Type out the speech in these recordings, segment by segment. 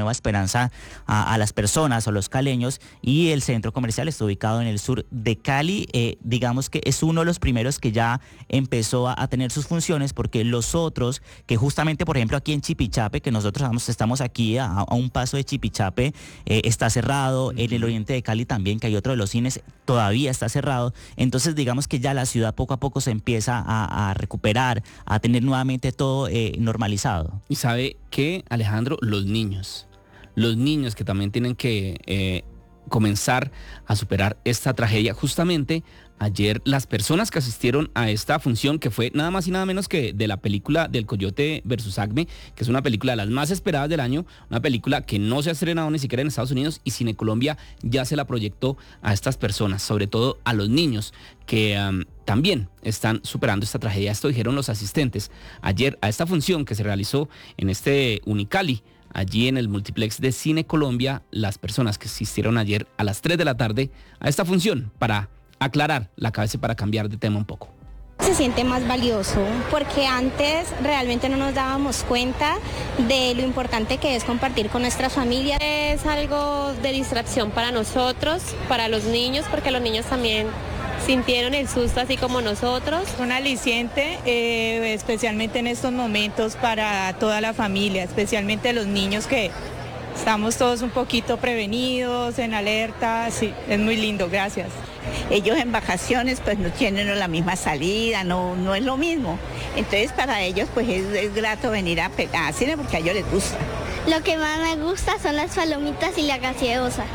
nueva esperanza a las personas o los caleños, y el centro comercial está ubicado en el sur de Cali. Digamos que es uno de los primeros que ya empezó a tener sus funciones, porque los otros, que justamente por ejemplo aquí en Chipichape, que nosotros estamos aquí a un paso de Chipichape, está cerrado. En el oriente de Cali también, que hay otro de los cines, todavía está cerrado. Entonces digamos que ya la ciudad poco a poco se empieza a recuperar, a tener nuevamente todo normalizado. Y sabe que, Alejandro, los niños que también tienen que comenzar a superar esta tragedia. Justamente ayer las personas que asistieron a esta función, que fue nada más y nada menos que de la película del Coyote versus Acme, que es una película de las más esperadas del año, una película que no se ha estrenado ni siquiera en Estados Unidos, y Cine Colombia ya se la proyectó a estas personas, sobre todo a los niños que también están superando esta tragedia. Esto dijeron los asistentes ayer a esta función que se realizó en este Unicali, allí en el multiplex de Cine Colombia, las personas que asistieron ayer a las 3 de la tarde a esta función para aclarar la cabeza y para cambiar de tema un poco. Se siente más valioso porque antes realmente no nos dábamos cuenta de lo importante que es compartir con nuestras familias. Es algo de distracción para nosotros, para los niños, porque los niños también sintieron el susto así como nosotros. Un aliciente, especialmente en estos momentos para toda la familia, especialmente los niños, que estamos todos un poquito prevenidos, en alerta. Sí, es muy lindo, gracias. Ellos en vacaciones pues no tienen la misma salida, no es lo mismo. Entonces para ellos pues es grato venir a cine porque a ellos les gusta. Lo que más me gusta son las palomitas y la gaseosa.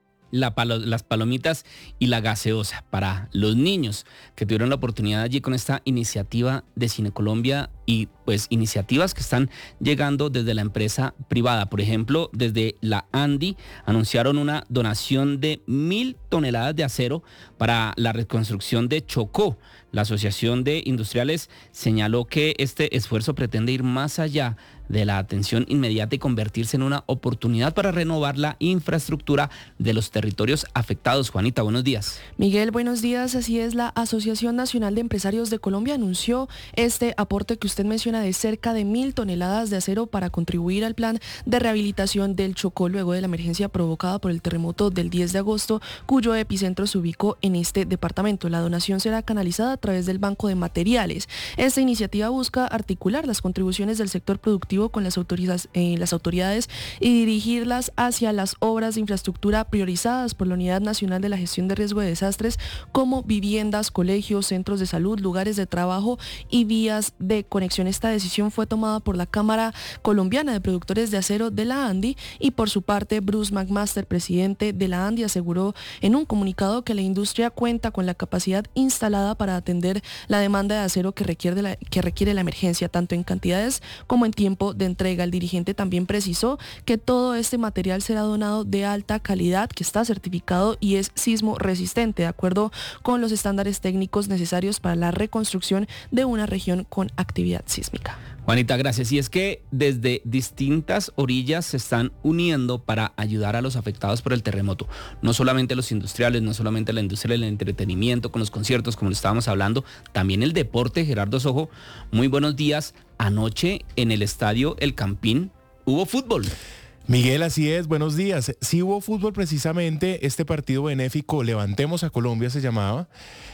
Las palomitas y la gaseosa para los niños que tuvieron la oportunidad allí con esta iniciativa de Cine Colombia, y pues iniciativas que están llegando desde la empresa privada. Por ejemplo, desde la ANDI anunciaron una donación de 1.000 toneladas de acero para la reconstrucción de Chocó. La Asociación de Industriales señaló que este esfuerzo pretende ir más allá de la atención inmediata y convertirse en una oportunidad para renovar la infraestructura de los territorios afectados. Juanita, buenos días. Miguel, buenos días. Así es, la Asociación Nacional de Empresarios de Colombia anunció este aporte que usted menciona de cerca de 1.000 toneladas de acero para contribuir al plan de rehabilitación del Chocó luego de la emergencia provocada por el terremoto del 10 de agosto, cuyo epicentro se ubicó en este departamento. La donación será canalizada a través del Banco de Materiales. Esta iniciativa busca articular las contribuciones del sector productivo con las autoridades y dirigirlas hacia las obras de infraestructura priorizadas por la Unidad Nacional de la Gestión de Riesgo de Desastres, como viviendas, colegios, centros de salud, lugares de trabajo y vías de conexión. Esta decisión fue tomada por la Cámara Colombiana de Productores de Acero de la ANDI, y por su parte Bruce McMaster, presidente de la ANDI, aseguró en un comunicado que la industria cuenta con la capacidad instalada para atender la demanda de acero que requiere la emergencia, tanto en cantidades como en tiempo de entrega. El dirigente también precisó que todo este material será donado de alta calidad, que está certificado y es sismo resistente, de acuerdo con los estándares técnicos necesarios para la reconstrucción de una región con actividad sísmica. Juanita, gracias. Y es que desde distintas orillas se están uniendo para ayudar a los afectados por el terremoto. No solamente los industriales, no solamente la industria del entretenimiento con los conciertos, como lo estábamos hablando, también el deporte. Gerardo Sojo, muy buenos días. Anoche en el estadio El Campín hubo fútbol. Miguel, así es, buenos días. Sí hubo fútbol precisamente, este partido benéfico Levantemos a Colombia se llamaba.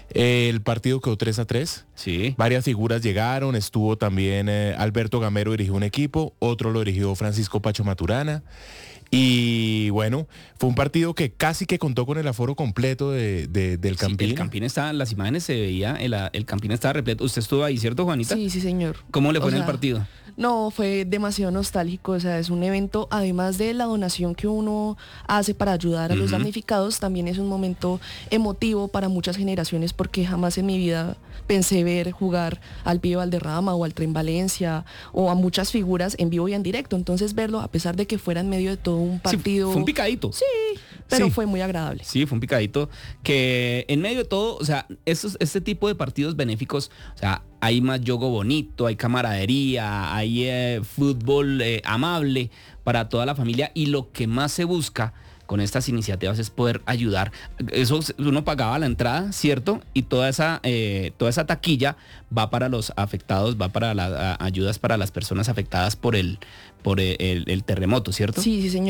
El partido quedó 3-3. Sí. Varias figuras llegaron, estuvo también Alberto Gamero, dirigió un equipo, otro lo dirigió Francisco Pacho Maturana. Y bueno, fue un partido que casi que contó con el aforo completo del Campín. Sí, el Campín está, las imágenes se veía, el Campín estaba repleto. ¿Usted estuvo ahí, cierto, Juanita? Sí, señor. ¿Cómo le fue en el partido? No, fue demasiado nostálgico. O sea, es un evento, además de la donación que uno hace para ayudar a los damnificados, también es un momento emotivo para muchas generaciones, porque jamás en mi vida pensé ver jugar al Pío Valderrama o al Tren Valencia o a muchas figuras en vivo y en directo. Entonces verlo, a pesar de que fuera en medio de todo un partido... Sí, fue un picadito. Sí, pero fue muy agradable. Sí, fue un picadito que en medio de todo, o sea, este tipo de partidos benéficos, o sea, hay más yogo bonito, hay camaradería, hay fútbol amable para toda la familia, y lo que más se busca con estas iniciativas es poder ayudar. Eso uno pagaba la entrada, ¿cierto? Y toda esa taquilla va para los afectados, va para las ayudas para las personas afectadas por el terremoto, ¿cierto? Sí, sí, señor.